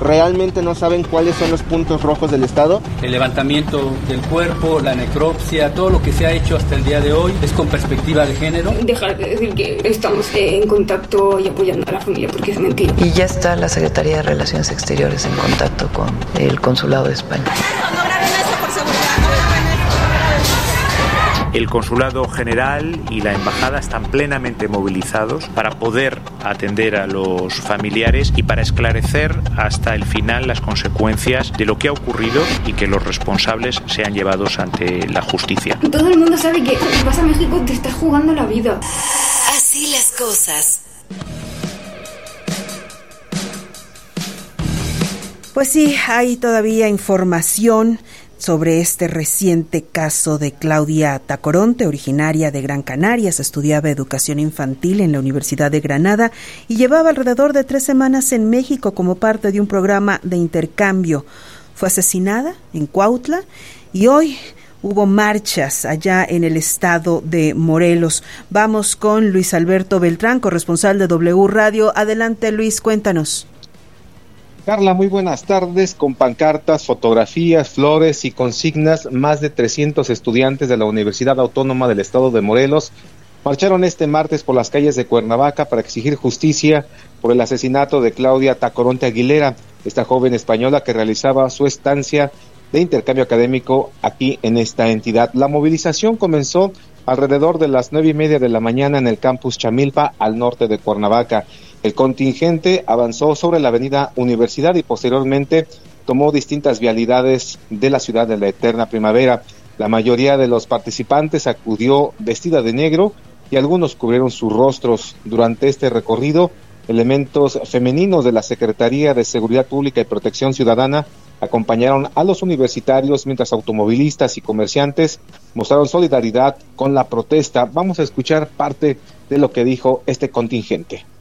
¿realmente no saben cuáles son los puntos rojos del Estado? El levantamiento del cuerpo, la necropsia, todo lo que se ha hecho hasta el día de hoy es con perspectiva de género. Dejar de decir que estamos en contacto y apoyando a la familia, porque es mentira. Y ya está la Secretaría de Relaciones Exteriores en contacto con el Consulado de España. El Consulado General y la Embajada están plenamente movilizados para poder atender a los familiares y para esclarecer hasta el final las consecuencias de lo que ha ocurrido y que los responsables sean llevados ante la justicia. Todo el mundo sabe que si vas a México te estás jugando la vida. Así las cosas. Pues sí, hay todavía información sobre este reciente caso de Claudia Tacoronte, originaria de Gran Canarias. Estudiaba educación infantil en la Universidad de Granada y llevaba alrededor de 3 semanas en México como parte de un programa de intercambio. Fue asesinada en Cuautla y hoy hubo marchas allá en el estado de Morelos. Vamos con Luis Alberto Beltrán, corresponsal de W Radio. Adelante, Luis, cuéntanos. Carla, muy buenas tardes. Con pancartas, fotografías, flores y consignas, más de 300 estudiantes de la Universidad Autónoma del Estado de Morelos marcharon este martes por las calles de Cuernavaca para exigir justicia por el asesinato de Claudia Tacoronte Aguilera, esta joven española que realizaba su estancia de intercambio académico aquí en esta entidad. La movilización comenzó alrededor de las 9:30 de la mañana en el campus Chamilpa, al norte de Cuernavaca. El contingente avanzó sobre la avenida Universidad y posteriormente tomó distintas vialidades de la ciudad de la eterna primavera. La mayoría de los participantes acudió vestida de negro y algunos cubrieron sus rostros. Durante este recorrido, elementos femeninos de la Secretaría de Seguridad Pública y Protección Ciudadana acompañaron a los universitarios, mientras automovilistas y comerciantes mostraron solidaridad con la protesta. Vamos a escuchar parte de lo que dijo este contingente.